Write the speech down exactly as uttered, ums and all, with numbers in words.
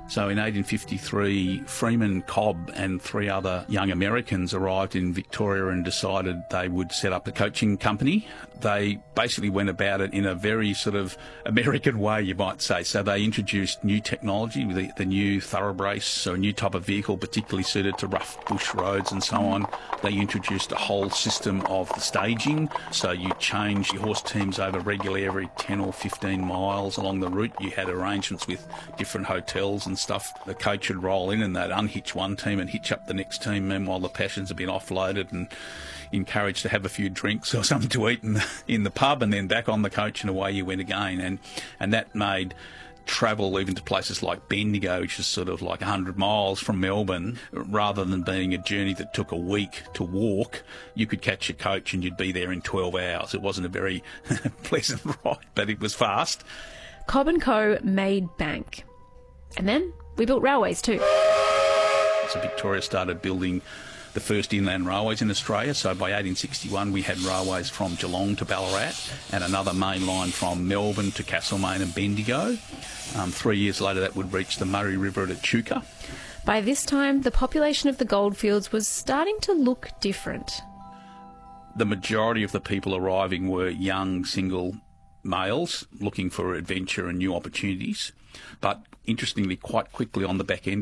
So in eighteen fifty-three, Freeman Cobb and three other young Americans arrived in Victoria and decided they would set up a coaching company. They basically went about it in a very sort of American way, you might say. So they introduced new technology, the, the new thoroughbrace, so a new type of vehicle particularly suited to rough bush roads and so on. They introduced a whole system of the staging, so you change your horse teams over regularly every ten or fifteen miles along the route. You had arrangements with different hotels and stuff. The coach would roll in and they'd unhitch one team and hitch up the next team. Meanwhile, the passions had been offloaded and encouraged to have a few drinks or something to eat in the, in the pub, and then back on the coach and away you went again. And, and that made travel even to places like Bendigo, which is sort of like one hundred miles from Melbourne, rather than being a journey that took a week to walk, you could catch a coach and you'd be there in twelve hours. It wasn't a very pleasant ride, but it was fast. Cobb and Co made bank. And then we built railways too. So Victoria started building the first inland railways in Australia. So by eighteen sixty-one, we had railways from Geelong to Ballarat and another main line from Melbourne to Castlemaine and Bendigo. Um, three years later, that would reach the Murray River at Echuca. By this time, the population of the goldfields was starting to look different. The majority of the people arriving were young, single males looking for adventure and new opportunities. But interestingly, quite quickly on the back end